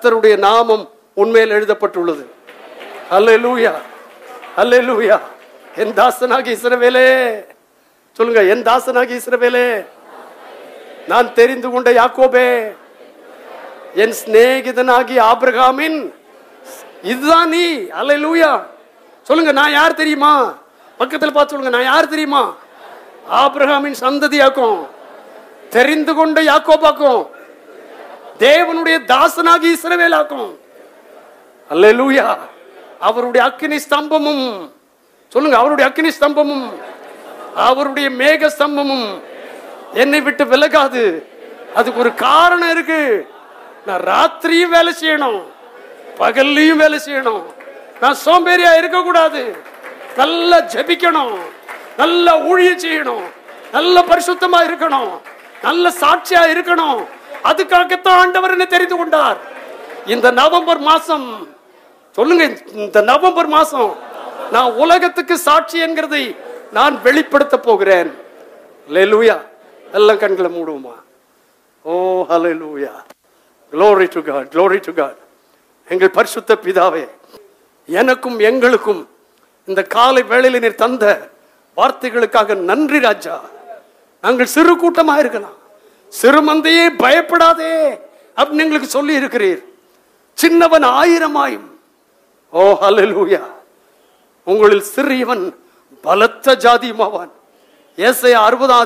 கர்த்தருடைய நாமம் உண்மையில் எழுதப்பட்டுள்ளது. அல்லேலூயா, அல்லேலூயா. என் தாசனாகி இஸ்ரவேலே சொல்லுங்க, என் தாசனாகி இஸ்ரவேலே, நான் தெரிந்து கொண்ட யாக்கோபே, என் சிநேகிதனாகி ஆபிரகாமின் இதுதான் நீ. அல்லேலூயா. சொல்லுங்க, நான் யார் தெரியுமா? பக்கத்தில் பார்த்து சொல்லுங்க, நான் யார் தெரியுமா? ஆபிரகாமின் சந்ததியாக்கும், தெரிந்து கொண்ட யாக்கோபாக்கும், தேவனுடைய தாசனாகி இஸ்ரவேலாக்கும். அல்லேலூயா. அவருடைய அக்கினி ஸ்தம்பமும், சொல்லுங்க, அவருடைய அக்கினி ஸ்தம்பமும் அவருடைய மேக ஸ்தம்பமும் என்னை விட்டு விலகாது. அதுக்கு ஒரு காரணம் இருக்கு. நான் ராத்திரியும் வேலை செய்யணும், பகல்லையும் வேலை செய்யணும். நான் சோம்பேறியா இருக்க கூடாது. நல்லா ஜெபிக்கணும், நல்ல ஊழியம் செய்யணும், நல்ல பரிசுத்தமா இருக்கணும், நல்ல சாட்சியா இருக்கணும். அதுக்காகத்தான் ஆண்டவர் என்னை தெரிந்து கொண்டார். இந்த நவம்பர் மாசம் சொல்லுங்க, இந்த நவம்பர் மாசம் நான் உலகத்துக்கு சாட்சி என்கிறதை நான் வெளிப்படுத்த போகிறேன். ஹல்லேலூயா. எல்லாம் கண்களை மூடுவோமா? ஓ ஹல்லேலூயா. Glory to God, glory to God. எங்கள் பரிசுத்த பிதாவே, எனக்கும் எங்களுக்கும் இந்த காலை வேளையில் நீர் தந்த வார்த்தைகளுக்காக நன்றி ராஜா. நாங்கள் சிறு கூட்டமாக இருக்கலாம், சிறுமந்தையே பயப்படாதே அப்படின்னு எங்களுக்கு சொல்லி இருக்கிறீர். சின்னவன் 1000 ஓ ஹல்லேலூயா. உங்களில் சிறியவன் பலத்த ஜாதியுமாவான். ஏசாயா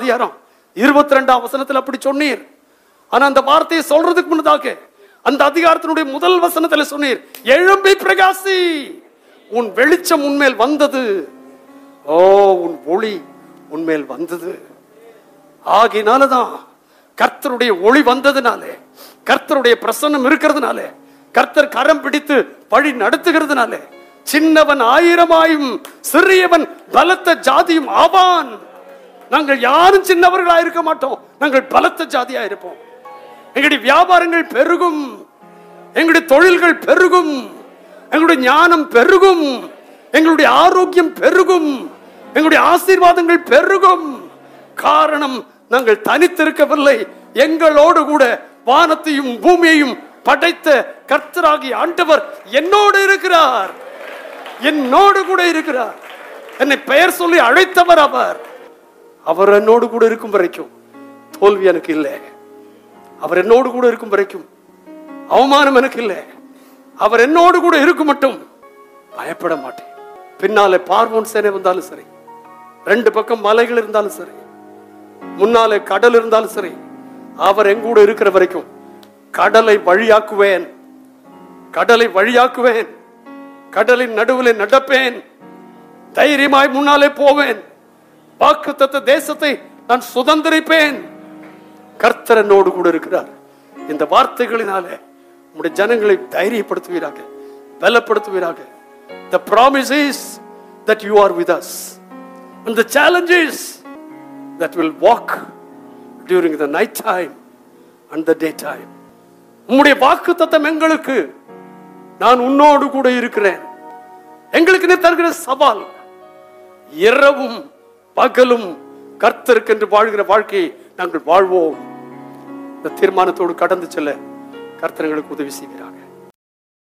60:22 அப்படி சொன்னீர். ஆனா அந்த வார்த்தையை சொல்றதுக்கு முன்னதாக அந்த அதிகாரத்தினுடைய முதல் வசனத்தில் சொன்னீர், எழும்பி பிரகாசி, உன் வெளிச்சம் உன்மேல் வந்தது. ஓ, உன் ஒளி உன்மேல் வந்தது. ஆகினாலதான் கர்த்தருடைய ஒளி வந்ததுனாலே, கர்த்தருடைய பிரசன்னம் இருக்கிறதுனாலே, கர்த்தர் கரம் பிடித்து வழி நடத்துகிறதுனாலே, சின்னவன் 1000 சிறியவன் பலத்த ஜாதியும் ஆவான். நாங்கள் யாரும் சின்னவர்களா இருக்க மாட்டோம், நாங்கள் பலத்த ஜாதியா இருப்போம். எங்களுடைய வியாபாரங்கள் பெருகும், எங்களுடைய தொழில்கள் பெருகும், எங்களுடைய ஞானம் பெருகும், எங்களுடைய ஆரோக்கியம் பெருகும், எங்களுடைய ஆசீர்வாதங்கள் பெருகும். காரணம், நாங்கள் தனித்திருக்கவில்லை. எங்களோடு கூட வானத்தையும் பூமியையும் படைத்த கர்த்தராகிய ஆண்டவர் என்னோடு இருக்கிறார், என்னோடு கூட இருக்கிறார். என்னை பெயர் சொல்லி அழைத்தவர் அவர். அவர் என்னோடு கூட இருக்கும் வரைக்கும் தோல்வி எனக்கு இல்லை. அவர் என்னோடு கூட இருக்கும் வரைக்கும் அவமானம் எனக்கு இல்லை. அவர் என்னோடு கூட இருக்கும் மட்டும் பயப்பட மாட்டேன். பின்னாலே பார்வோன் சேனை வந்தாலும் சரி, 2 பக்கம் மலைகள் இருந்தாலும் சரி, முன்னாலே கடல் இருந்தாலும் சரி, அவர் எங்கூட இருக்கிற வரைக்கும் கடலை வழியாக்குவேன், கடலை வழியாக்குவேன், கடலின் நடுவில் நடப்பேன், தைரியமாய் முன்னாலே போவேன், வாக்குத்தத்த தேசத்தை நான் சுதந்திரிப்பேன். கர்த்தர் என்னோடு கூட இருக்கிறார். இந்த வார்த்தைகளினாலே உம்முடைய ஜனங்களை தைரியப்படுத்துவீராக, பலப்படுத்துவீராக. The promise is that you are with us, and the challenge is that we'll walk during the night time and the day time. உம்முடைய வாக்குத்தத்தம் எங்களுக்கு, நான் உன்னோடு கூட இருக்கிறேன். எங்களுக்கு நீ தருகிற சவால், இரவும் பகலும் கர்த்தருக்கு என்று வாழ்கிற வாழ்க்கையை நாங்கள் வாழ்வோம். இந்த தீர்மானத்தோடு கடந்து செல்ல கர்த்தர் எங்களுக்கு உதவி செய்கிறார்.